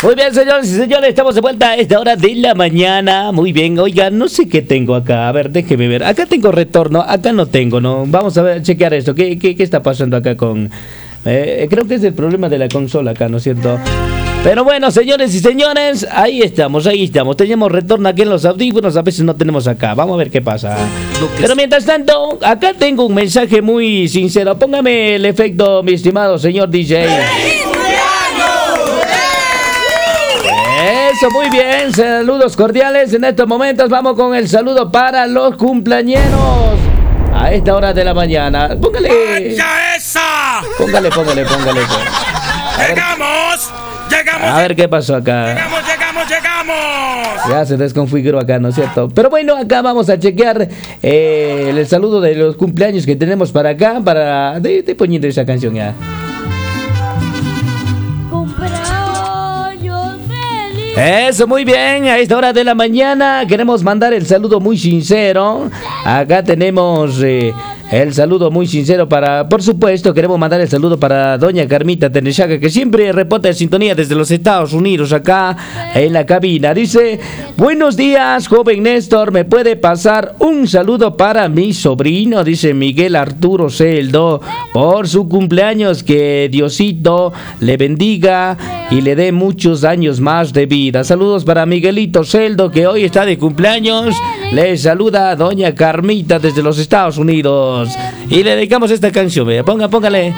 Muy bien, señores y señores, estamos de vuelta a esta hora de la mañana. Muy bien, oiga, no sé qué tengo acá. A ver, déjeme ver. Acá tengo retorno, acá no tengo, ¿no? Vamos a ver, chequear esto. ¿Qué está pasando acá con...? Creo que es el problema de la consola acá, ¿no es cierto? Pero bueno, señores y señores, ahí estamos. Tenemos retorno aquí en los audífonos, a veces no tenemos acá. Vamos a ver qué pasa. Pero mientras tanto, acá tengo un mensaje muy sincero. Póngame el efecto, mi estimado señor DJ. Eso, muy bien, saludos cordiales. En estos momentos vamos con el saludo para los cumpleañeros a esta hora de la mañana. Póngale. ¡Vaya esa! Póngale. Llegamos. A ver qué pasó acá. Llegamos. Ya se desconfiguró acá, ¿no es cierto? Pero bueno, acá vamos a chequear el saludo de los cumpleaños que tenemos para acá. Estoy poniendo esa canción ya. Eso, muy bien, a esta hora de la mañana queremos mandar el saludo muy sincero. Acá tenemos el saludo muy sincero para, por supuesto, queremos mandar el saludo para doña Carmita Tenechaga, que siempre reporta en sintonía desde los Estados Unidos, acá en la cabina. Dice: buenos días, joven Néstor, ¿me puede pasar un saludo para mi sobrino? Dice Miguel Arturo Celdo, por su cumpleaños, que Diosito le bendiga y le dé muchos años más de vida. Saludos para Miguelito Celdo, que hoy está de cumpleaños. Le saluda a doña Carmita desde los Estados Unidos. Y le dedicamos esta canción, vea. Póngale.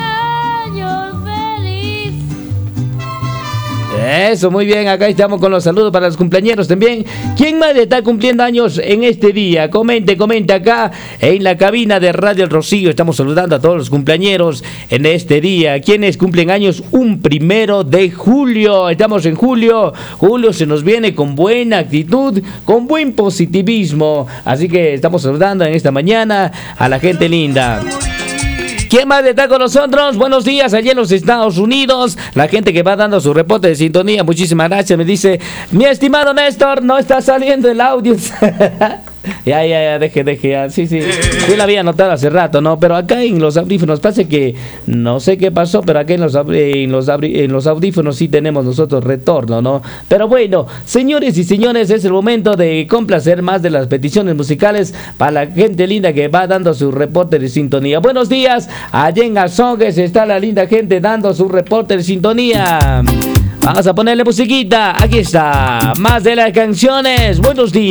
Eso, muy bien, acá estamos con los saludos para los cumpleañeros también. ¿Quién más está cumpliendo años en este día? Comente acá en la cabina de Radio El Rocío. Estamos saludando a todos los cumpleañeros en este día. ¿Quiénes cumplen años? Un 1 de julio. Estamos en julio. Julio se nos viene con buena actitud, con buen positivismo. Así que estamos saludando en esta mañana a la gente linda. ¿Quién más está con nosotros? Buenos días allá en los Estados Unidos. La gente que va dando su reporte de sintonía. Muchísimas gracias. Me dice: mi estimado Néstor, no está saliendo el audio. Ya, deje, ya. Sí. Sí la había notado hace rato, ¿no? Pero acá en los audífonos, pasa que no sé qué pasó, pero acá en los audífonos sí tenemos nosotros retorno, ¿no? Pero bueno, señores y señores, es el momento de complacer más de las peticiones musicales para la gente linda que va dando su reporte de sintonía. Buenos días, allá en Azogues está la linda gente dando su reporte de sintonía. Vamos a ponerle musiquita, aquí está, más de las canciones. Buenos días.